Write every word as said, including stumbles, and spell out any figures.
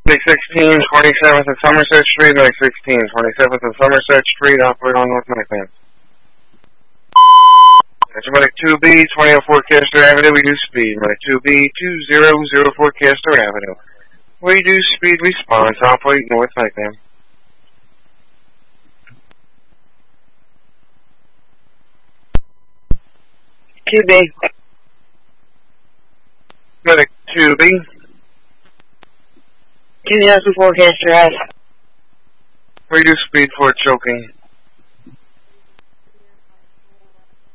Medic sixteen, twenty-seventh and Somerset Street, Medic sixteen, twenty-seventh and Somerset Street, operate on North Medicman. Medic two B, twenty oh four Castor Avenue, reduce speed. Medic two B, two thousand four Castor Avenue. Reduce speed response, operate North Medicman. two B. Medic two B. two thousand four Castor Ave. Reduce speed for choking.